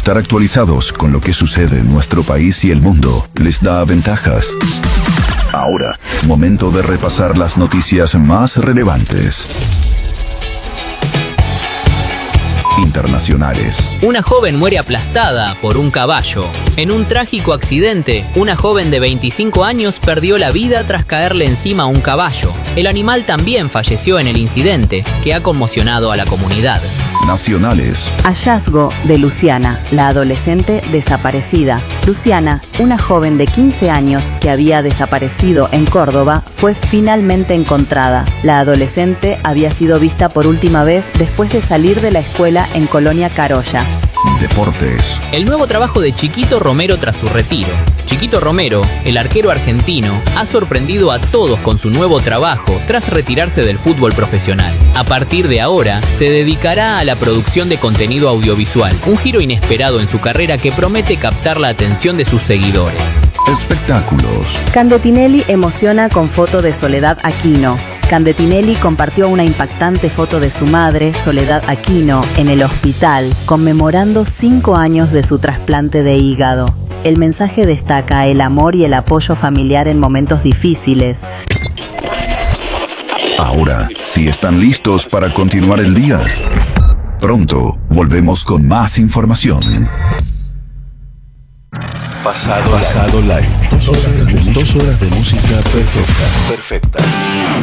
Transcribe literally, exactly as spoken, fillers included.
Estar actualizados con lo que sucede en nuestro país y el mundo les da ventajas. Ahora, momento de repasar las noticias más relevantes. Internacionales. Una joven muere aplastada por un caballo. En un trágico accidente, una joven de veinticinco años perdió la vida tras caerle encima a un caballo. El animal también falleció en el incidente, que ha conmocionado a la comunidad. Nacionales. Hallazgo de Luciana, la adolescente desaparecida. Luciana, una joven de quince años que había desaparecido en Córdoba, fue finalmente encontrada. La adolescente había sido vista por última vez después de salir de la escuela en Colonia Carolla. Deportes. El nuevo trabajo de Chiquito Romero tras su retiro. Chiquito Romero, el arquero argentino, ha sorprendido a todos con su nuevo trabajo tras retirarse del fútbol profesional. A partir de ahora, se dedicará a la producción de contenido audiovisual, un giro inesperado en su carrera que promete captar la atención de sus seguidores. Espectáculos. Candetinelli emociona con foto de Soledad Aquino. Candetinelli compartió una impactante foto de su madre, Soledad Aquino, en el hospital, conmemorando cinco años de su trasplante de hígado. El mensaje destaca el amor y el apoyo familiar en momentos difíciles. Ahora, si están listos para continuar el día, pronto volvemos con más información. Pasado, Pasado Live. Dos horas de, dos horas de música perfecta. Perfecta.